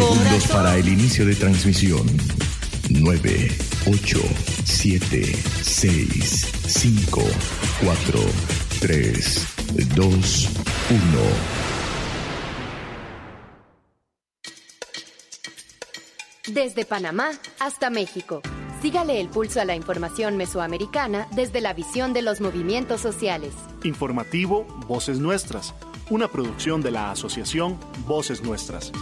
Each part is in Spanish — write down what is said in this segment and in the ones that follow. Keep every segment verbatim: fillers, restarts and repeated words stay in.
segundos para el inicio de transmisión. nueve, ocho, siete, seis, cinco, cuatro, tres, dos, uno. Desde Panamá hasta México. Sígale el pulso a la información mesoamericana desde la visión de los movimientos sociales. Informativo Voces Nuestras, una producción de la Asociación Voces Nuestras.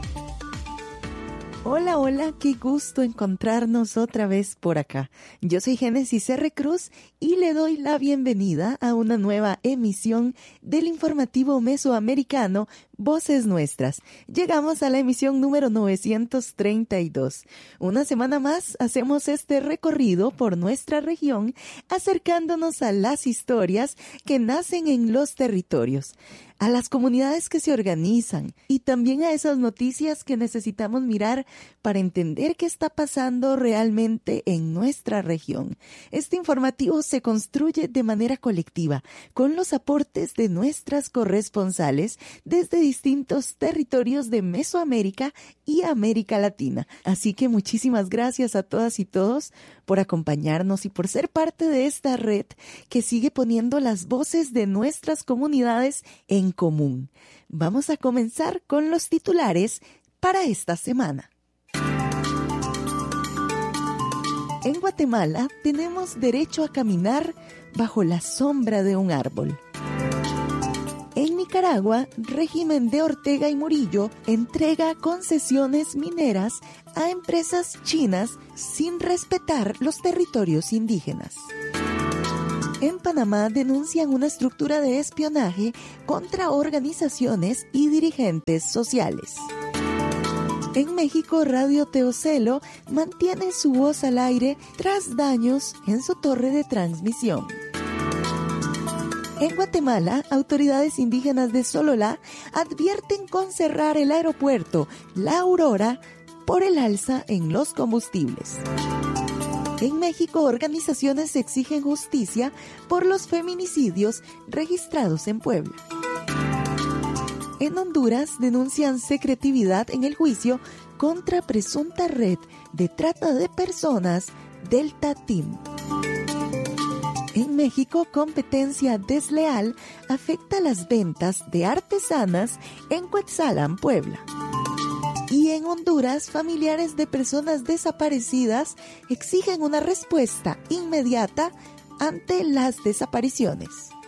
Hola, hola, qué gusto encontrarnos otra vez por acá. Yo soy Génesis R. Cruz y le doy la bienvenida a una nueva emisión del informativo mesoamericano Voces Nuestras. Llegamos a la emisión número novecientos treinta y dos. Una semana más hacemos este recorrido por nuestra región, acercándonos a las historias que nacen en los territorios, a las comunidades que se organizan y también a esas noticias que necesitamos mirar para entender qué está pasando realmente en nuestra región. Este informativo se construye de manera colectiva con los aportes de nuestras corresponsales desde distintos territorios de Mesoamérica y América Latina. Así que muchísimas gracias a todas y todos por acompañarnos y por ser parte de esta red que sigue poniendo las voces de nuestras comunidades en común. Vamos a comenzar con los titulares para esta semana. En Guatemala tenemos derecho a caminar bajo la sombra de un árbol. En Nicaragua, régimen de Ortega y Murillo entrega concesiones mineras a empresas chinas sin respetar los territorios indígenas. En Panamá denuncian una estructura de espionaje contra organizaciones y dirigentes sociales. En México, Radio Teocelo mantiene su voz al aire tras daños en su torre de transmisión. En Guatemala, autoridades indígenas de Sololá advierten con cerrar el aeropuerto La Aurora por el alza en los combustibles. En México, organizaciones exigen justicia por los feminicidios registrados en Puebla. En Honduras, denuncian secretividad en el juicio contra presunta red de trata de personas Delta Team. En México, competencia desleal afecta las ventas de artesanas en Cuetzalan, Puebla. Y en Honduras, familiares de personas desaparecidas exigen una respuesta inmediata ante las desapariciones.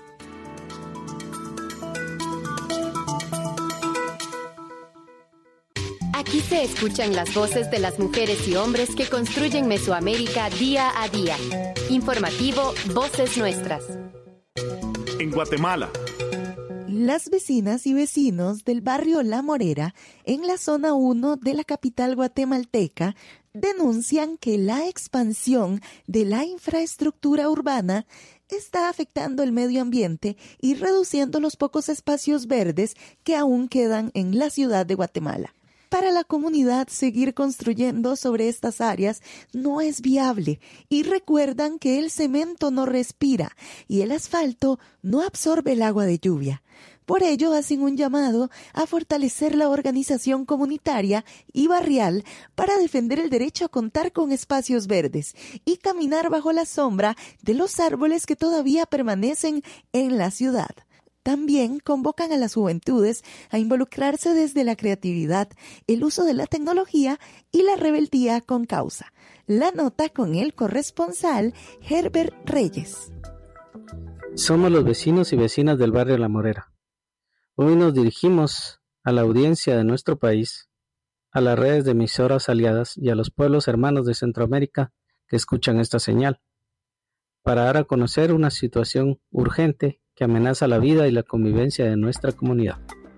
Aquí se escuchan las voces de las mujeres y hombres que construyen Mesoamérica día a día. Informativo Voces Nuestras. En Guatemala. Las vecinas y vecinos del barrio La Morera, en la zona uno de la capital guatemalteca, denuncian que la expansión de la infraestructura urbana está afectando el medio ambiente y reduciendo los pocos espacios verdes que aún quedan en la ciudad de Guatemala. Para la comunidad, seguir construyendo sobre estas áreas no es viable y recuerdan que el cemento no respira y el asfalto no absorbe el agua de lluvia. Por ello, hacen un llamado a fortalecer la organización comunitaria y barrial para defender el derecho a contar con espacios verdes y caminar bajo la sombra de los árboles que todavía permanecen en la ciudad. También convocan a las juventudes a involucrarse desde la creatividad, el uso de la tecnología y la rebeldía con causa. La nota con el corresponsal Herbert Reyes. Somos los vecinos y vecinas del barrio La Morera. Hoy nos dirigimos a la audiencia de nuestro país, a las redes de emisoras aliadas y a los pueblos hermanos de Centroamérica que escuchan esta señal, para dar a conocer una situación urgente que amenaza la vida y la convivencia de nuestra comunidad.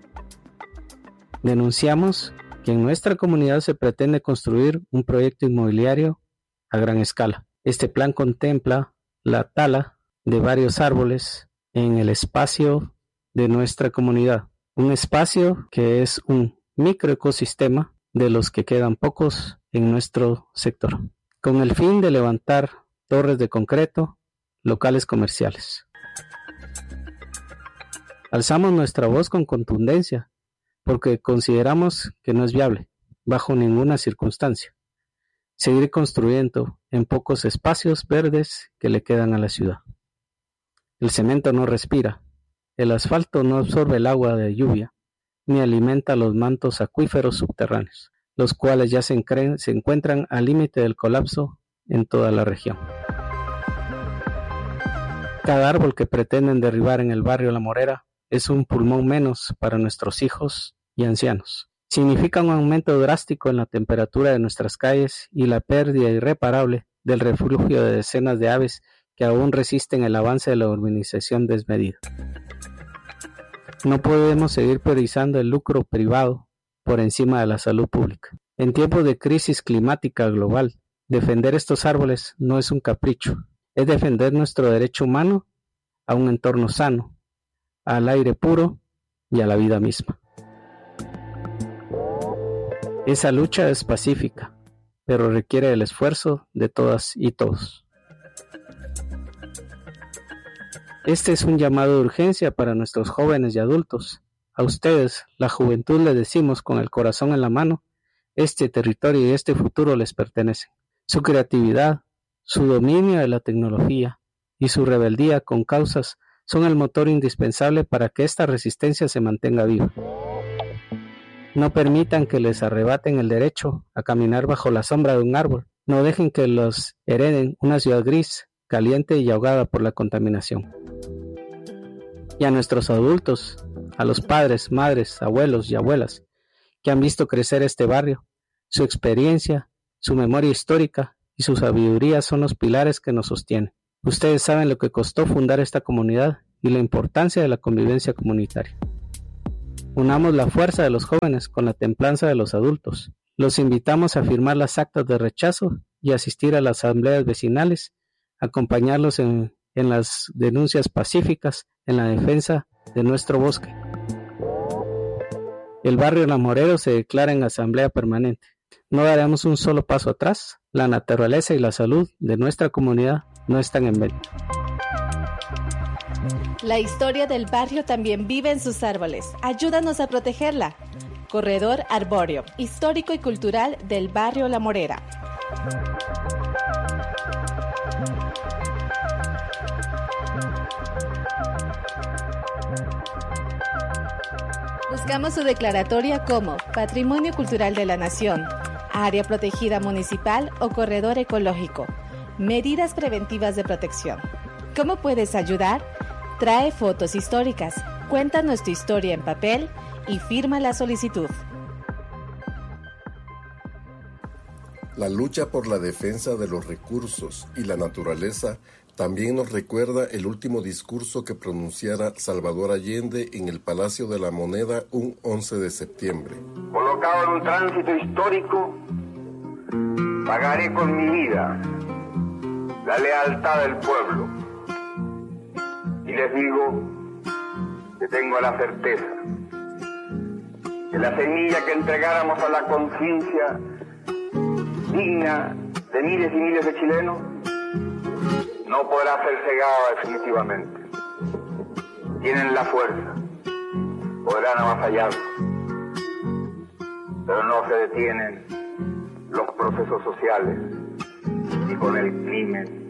Denunciamos que en nuestra comunidad se pretende construir un proyecto inmobiliario a gran escala. Este plan contempla la tala de varios árboles en el espacio de nuestra comunidad, un espacio que es un microecosistema de los que quedan pocos en nuestro sector, con el fin de levantar torres de concreto, locales comerciales. Alzamos nuestra voz con contundencia porque consideramos que no es viable. bajo ninguna circunstancia, seguir construyendo en pocos espacios verdes que le quedan a la ciudad. El cemento no respira, el asfalto no absorbe el agua de lluvia, ni alimenta los mantos acuíferos subterráneos, los cuales ya se, encre- se encuentran al límite del colapso en toda la región. Cada árbol que pretenden derribar en el barrio La Morera es un pulmón menos para nuestros hijos y ancianos. Significa un aumento drástico en la temperatura de nuestras calles y la pérdida irreparable del refugio de decenas de aves que aún resisten el avance de la urbanización desmedida. No podemos seguir priorizando el lucro privado por encima de la salud pública. En tiempos de crisis climática global, defender estos árboles no es un capricho, es defender nuestro derecho humano a un entorno sano, al aire puro y a la vida misma. Esa lucha es pacífica, pero requiere el esfuerzo de todas y todos. Este es un llamado de urgencia para nuestros jóvenes y adultos. A ustedes, la juventud, les decimos con el corazón en la mano, este territorio y este futuro les pertenecen. Su creatividad, su dominio de la tecnología y su rebeldía con causas son el motor indispensable para que esta resistencia se mantenga viva. No permitan que les arrebaten el derecho a caminar bajo la sombra de un árbol. No dejen que los hereden una ciudad gris, caliente y ahogada por la contaminación. Y a nuestros adultos, a los padres, madres, abuelos y abuelas que han visto crecer este barrio, su experiencia, su memoria histórica y su sabiduría son los pilares que nos sostienen. Ustedes saben lo que costó fundar esta comunidad y la importancia de la convivencia comunitaria. Unamos la fuerza de los jóvenes con la templanza de los adultos. Los invitamos a firmar las actas de rechazo y asistir a las asambleas vecinales, acompañarlos en, en las denuncias pacíficas en la defensa de nuestro bosque. El barrio La Morera se declara en asamblea permanente. No daremos un solo paso atrás. La naturaleza y la salud de nuestra comunidad no están en venta. La historia del barrio también vive en sus árboles. Ayúdanos a protegerla. Corredor arbóreo, histórico y cultural del barrio La Morera. Buscamos su declaratoria como Patrimonio Cultural de la Nación, Área Protegida Municipal o Corredor Ecológico. Medidas preventivas de protección. ¿Cómo puedes ayudar? Trae fotos históricas, cuéntanos tu historia en papel y firma la solicitud. La lucha por la defensa de los recursos y la naturaleza también nos recuerda el último discurso que pronunciara Salvador Allende en el Palacio de la Moneda un once de septiembre. Colocado en un tránsito histórico, pagaré con mi vida la lealtad del pueblo. Y les digo que tengo la certeza que la semilla que entregáramos a la conciencia digna de miles y miles de chilenos no podrá ser cegada definitivamente. Tienen la fuerza, podrán avasallarlo, pero no se detienen los procesos sociales, ni con el crimen,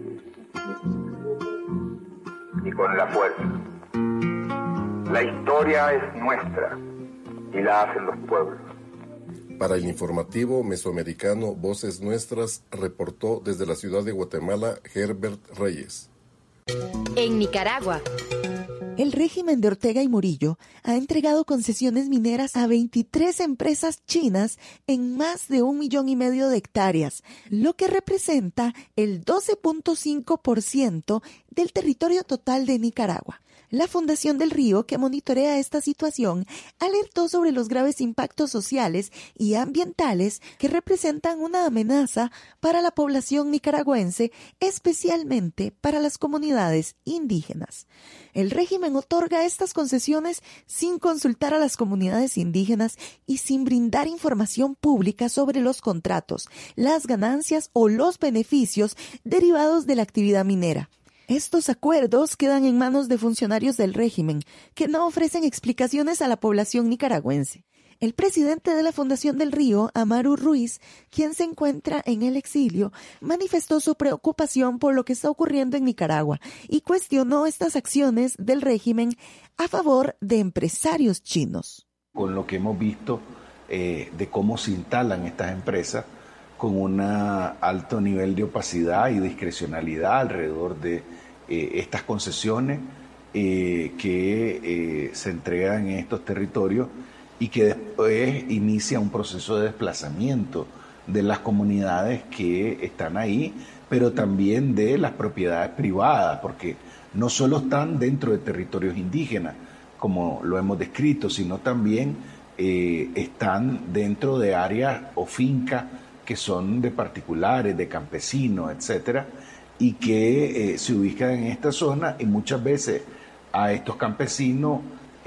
ni con la fuerza. La historia es nuestra y la hacen los pueblos. Para el informativo mesoamericano Voces Nuestras, reportó desde la ciudad de Guatemala Herbert Reyes. En Nicaragua, el régimen de Ortega y Murillo ha entregado concesiones mineras a veintitrés empresas chinas en más de un millón y medio de hectáreas, lo que representa el doce punto cinco por ciento del territorio total de Nicaragua. La Fundación del Río, que monitorea esta situación, alertó sobre los graves impactos sociales y ambientales que representan una amenaza para la población nicaragüense, especialmente para las comunidades indígenas. El régimen otorga estas concesiones sin consultar a las comunidades indígenas y sin brindar información pública sobre los contratos, las ganancias o los beneficios derivados de la actividad minera. Estos acuerdos quedan en manos de funcionarios del régimen, que no ofrecen explicaciones a la población nicaragüense. El presidente de la Fundación del Río, Amaru Ruiz, quien se encuentra en el exilio, manifestó su preocupación por lo que está ocurriendo en Nicaragua y cuestionó estas acciones del régimen a favor de empresarios chinos. Con lo que hemos visto eh, de cómo se instalan estas empresas con un alto nivel de opacidad y discrecionalidad alrededor de eh, estas concesiones eh, que eh, se entregan en estos territorios y que después inicia un proceso de desplazamiento de las comunidades que están ahí, pero también de las propiedades privadas, porque no solo están dentro de territorios indígenas, como lo hemos descrito, sino también eh, están dentro de áreas o fincas que son de particulares, de campesinos, etcétera, y que eh, se ubican en esta zona y muchas veces a estos campesinos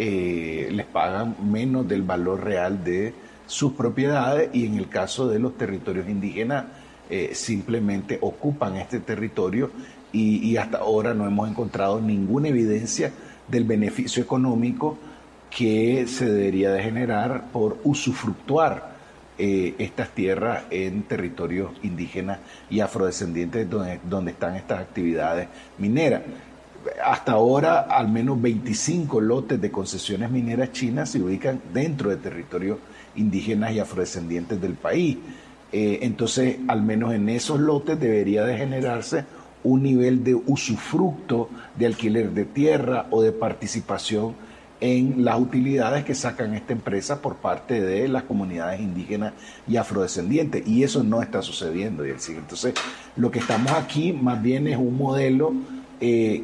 eh, les pagan menos del valor real de sus propiedades y en el caso de los territorios indígenas eh, simplemente ocupan este territorio y, y hasta ahora no hemos encontrado ninguna evidencia del beneficio económico que se debería de generar por usufructuar eh, estas tierras en territorios indígenas y afrodescendientes donde, donde están estas actividades mineras. Hasta ahora, al menos veinticinco lotes de concesiones mineras chinas se ubican dentro de territorios indígenas y afrodescendientes del país. Eh, entonces, al menos en esos lotes debería de generarse un nivel de usufructo, de alquiler de tierra o de participación en las utilidades que sacan esta empresa por parte de las comunidades indígenas y afrodescendientes. Y eso no está sucediendo. Entonces, lo que estamos aquí más bien es un modelo eh,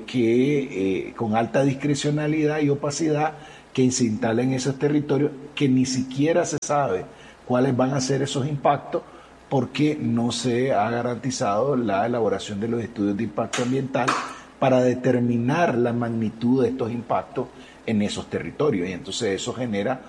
que eh, con alta discrecionalidad y opacidad que se instala en esos territorios que ni siquiera se sabe cuáles van a ser esos impactos porque no se ha garantizado la elaboración de los estudios de impacto ambiental para determinar la magnitud de estos impactos en esos territorios. Y entonces eso genera